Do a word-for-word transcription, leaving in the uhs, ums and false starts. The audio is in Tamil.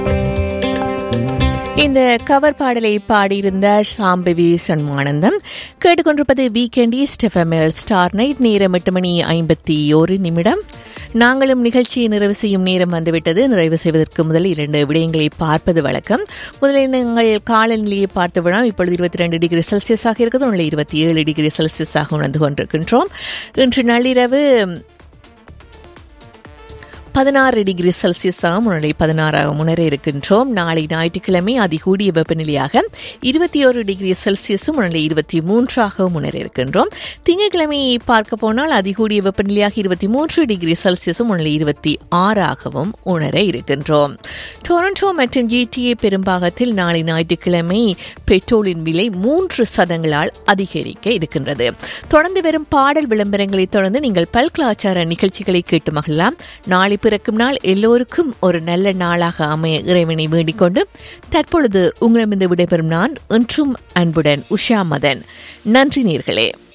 இந்த கவர் பாடலை பாடியிருந்த சாம்பவி சண்முகானந்தம். கேட்டுக்கொண்டிருப்பது வீக்கெண்ட் ஈஸ்ட் எஃப்எம்எல் ஸ்டார் நைட். நேரம் எட்டு மணி ஐம்பத்தி ஒரு நிமிடம். நாங்களும் நிகழ்ச்சியை நிறைவு செய்யும் நேரம் வந்துவிட்டது. நிறைவு செய்வதற்கு முதல் இரண்டு விடயங்களை பார்ப்பது வழக்கம். முதலில் நாங்கள் காலநிலையை பார்த்து விடலாம். இப்பொழுது இருபத்தி ரெண்டு டிகிரி செல்சியஸாக இருக்கிறது. உள்ள இருபத்தி ஏழு டிகிரி செல்சியஸாக உணர்ந்து கொண்டிருக்கின்றோம். இன்று நள்ளிரவு பதினாறு டிகிரி செல்சியஸாக முன்னிலை பதினாறாக உணர இருக்கின்றோம். நாளை ஞாயிற்றுக்கிழமை அதிகூடிய வெப்பநிலையாக இருபத்தி ஒரு டிகிரி செல்சியஸும் முன்னிலை இருபத்தி மூன்றாக உணர இருக்கின்றோம். திங்கட்கிழமையை பார்க்க போனால் அதிகூடிய வெப்பநிலையாக இருபத்தி மூன்று டிகிரி செல்சியஸும் முன்னிலை இருபத்தி ஆறாகவும் உணர இருக்கின்றோம். டொரண்டோ மற்றும் ஜிடிஏ பெரும்பாகத்தில் நாளை ஞாயிற்றுக்கிழமை பெட்ரோலின் விலை மூன்று சதங்களால் அதிகரிக்க இருக்கின்றது. தொடர்ந்து வரும் பாடல் விளம்பரங்களை தொடர்ந்து நீங்கள் பல்கலாச்சார நிகழ்ச்சிகளை கேட்டு மகிழலாம். நாளை பிறக்கும் நாள் எல்லோருக்கும் ஒரு நல்ல நாளாக அமைய இறைவனை வேண்டிக் கொண்டு தற்பொழுது உங்களிடமிருந்து விடைபெறும் நான் என்றும் அன்புடன் உஷா மதன். நன்றி நேர்களே.